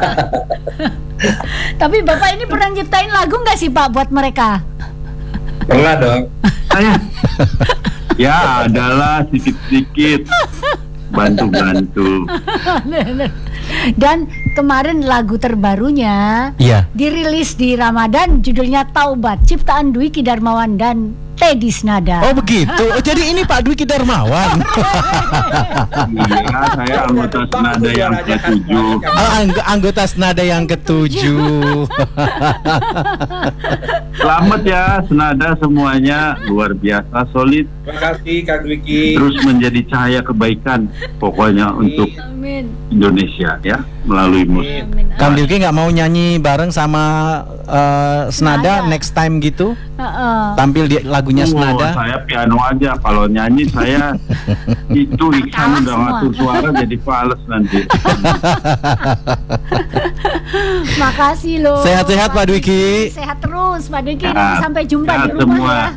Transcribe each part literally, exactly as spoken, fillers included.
Tapi Bapak ini pernah nyiptain lagu nggak sih Pak buat mereka? Pernah dong. Saya ya adalah sedikit-sedikit bantu-bantu. Dan kemarin lagu terbarunya Iya. dirilis di Ramadan, judulnya Taubat, ciptaan Dwiki Darmawan dan Teddy Snada. Oh begitu. Oh, jadi ini Pak Dwiki Darmawan. Iya, saya anggota senada yang ketujuh. Oh, angg- anggota senada yang ketujuh. Selamat ya, senada semuanya luar biasa solid. Terima kasih Kak Dwiki. Terus menjadi cahaya kebaikan pokoknya untuk Amin. Indonesia ya melalui musik. Amin. Kang Dwiki nggak mau nyanyi bareng sama uh, senada Senada. next time gitu? Heeh. Tampil di lagunya Oh, senada. saya piano aja. Kalau nyanyi saya itu Iksan Kalah udah semua. ngatur suara jadi fals nanti. Makasih loh. Sehat-sehat, Pak Dwiki. Sehat terus Pak Dwiki. Sehat. Nanti sampai jumpa Sehat di rumah semua. ya.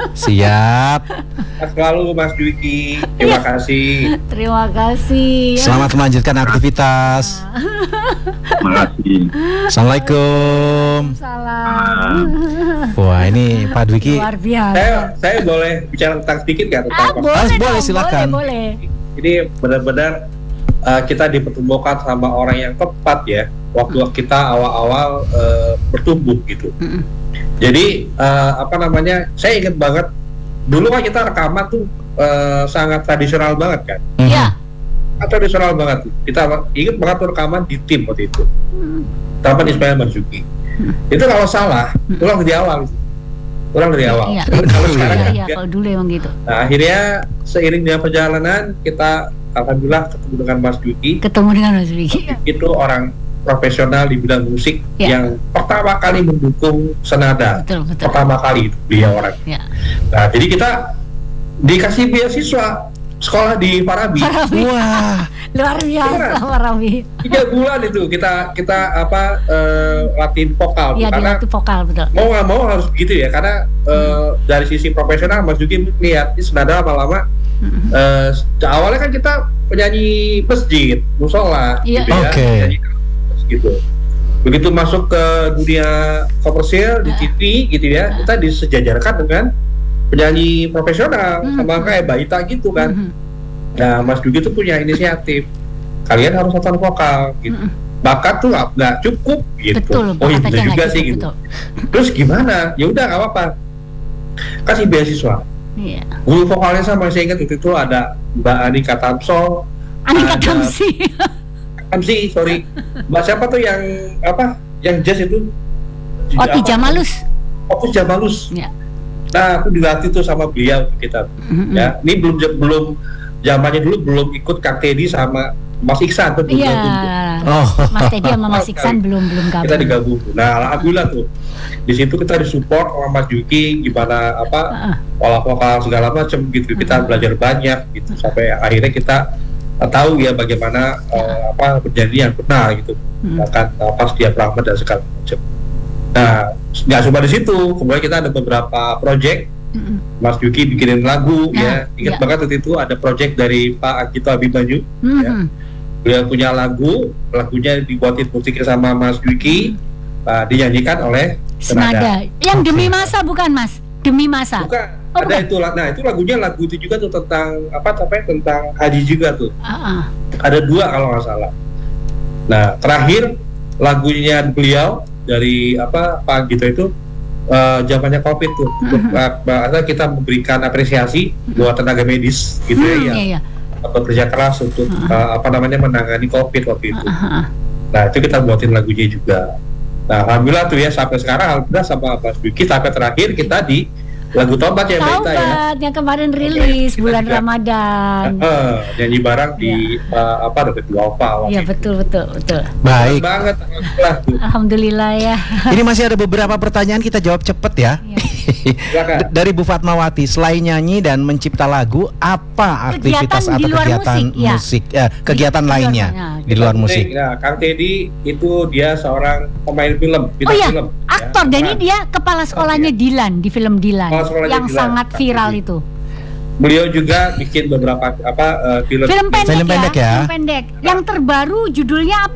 Siap. Sehat selalu Mas Dwiki. Terima kasih. Terima kasih. Selamat melanjutkan aktivitas. Terima kasih. Assalamualaikum. Salam. Wah ini Pak Dwiki. Luar biasa. Saya saya boleh bicara tentang sedikit nggak tentang Ah, Mas? boleh, boleh, dong, silakan. Boleh, boleh. Ini benar-benar uh, kita dipertemukan sama orang yang tepat ya waktu kita awal-awal uh, bertumbuh gitu. Mm-mm. Jadi uh, apa namanya? Saya ingat banget dulu kan kita rekaman tuh uh, sangat tradisional banget kan. Mhm. Iya. Sangat tradisional banget. Kita ingat banget tuh rekaman di tim waktu itu. Mm. Taman Ismail Marzuki. Itu kalau salah, ulang dari awal. Ulang dari awal. Iya. Kalau sekarang Iya, kan iya, enggak. kalau dulu emang gitu. Nah, akhirnya seiring dengan perjalanan kita alhamdulillah ketemu dengan Mas Dwiki. Ketemu dengan Mas Dwiki. Itu orang profesional di bidang musik Ya. yang pertama kali mendukung senada. Betul, betul. Pertama kali itu beliau orang. Ya. Nah, jadi kita dikasih beasiswa sekolah di Farabi. Wah. Luar biasa Pak Rami. Tiga bulan itu kita kita apa eh, latihan vokal Iya, karena dilatih vokal betul. mau nggak mau harus begitu ya karena eh, dari sisi profesional Mas Dwiki lihat ini senada lama-lama Mm-mm. eh, awalnya kan kita penyanyi masjid musola Iya. gitu ya Oke. penyanyi gitu begitu masuk ke dunia komersil di T V gitu ya kita disejajarkan dengan penyanyi profesional Mhm. sama kayak Baita gitu kan. Mhm. Nah Mas Dwiki tuh punya inisiatif kalian harus latihan vokal gitu Mhm. bakat tuh nggak nggak cukup gitu. Betul, Oh iya bakatnya bener nggak juga cukup, sih gitu. betul. Terus gimana? Ya udah nggak apa-apa. Kasih beasiswa. Iya. Guru vokalnya saya masih ingat waktu itu ada Mbak Anika Tamso. Anika ada- Tamsi. Tamsi, sorry. Mbak siapa tuh yang apa? Yang jazz itu? Oti Apa? Jamalus. Opus Jamalus. Ya. Nah, aku dilatih tuh sama beliau kita. Mhm. Ya, ini belum belum zamannya dulu belum ikut Kang Teddy sama Mas Iksan tuh belum Iya. gabung tuh. Oh. Mas Teddy sama Mas Iksan belum belum Kita gabung. digabung. Nah, alhamdulillah tuh. Di situ kita disupport sama Mas Dwiki gimana apa Heeh. pola vokal segala macam gitu. Kita Hmm. belajar banyak gitu sampai akhirnya kita uh, tahu ya bagaimana uh, apa bernyanyi yang benar gitu. Hmm. Bahkan uh, pas dia Rahmat dan segala macam. Nah, nggak cuma di situ, kemudian kita ada beberapa project. Mhm. Mas Dwiki bikinin lagu Nah, ya. Ingat ya. banget waktu itu ada project dari Pak Agito Abimanyu. Mhm. Beliau punya lagu, lagunya dibuatin musiknya sama Mas Dwiki, uh, dinyanyikan oleh Senada. Yang Oke. demi masa bukan Mas? Demi masa. Bukan, Oh, ada bukan. itu. Nah, itu lagunya lagu itu juga tuh tentang apa namanya tentang haji juga tuh. Heeh. Ada dua kalau nggak salah. Nah, terakhir lagunya beliau dari apa Pak Agito itu uh, zamannya Covid tuh. Untuk, uh, bahasa kita memberikan apresiasi buat tenaga medis gitu Hmm, ya. yang iya, iya. bekerja keras untuk uh, apa namanya menangani COVID waktu itu. Heeh. Nah itu kita buatin lagunya juga. Nah alhamdulillah tuh ya sampai sekarang alhamdulillah sama Mas Dwiki sampai terakhir kita di lagu Taubat ya Mbak Ita ya. Taubat yang kemarin rilis Kita bulan juga- Ramadan. Eh, nyanyi bareng di uh, apa Dapat Duafa. Iya betul betul betul. Baik. Banget alhamdulillah tuh. Alhamdulillah ya. Ini masih ada beberapa pertanyaan, kita jawab cepet ya. Iya. Silakan. D- Dari Bu Fatmawati, selain nyanyi dan mencipta lagu, apa aktivitas Kegiatan di atau luar kegiatan musik, ya. musik, eh, kegiatan Di- di luar- lainnya ya, di luar musik? Nah Kang Teddy itu dia seorang pemain film, Oh bintang iya, film. aktor. ya. Dan ini Nah, dia kepala sekolahnya Dilan di film Dilan Kepala sekolahnya yang Dilan, sangat Kang viral Teddy. itu. Beliau juga bikin beberapa apa uh, film. Film pendek, Film pendek ya. Film pendek. Yang terbaru judulnya apa?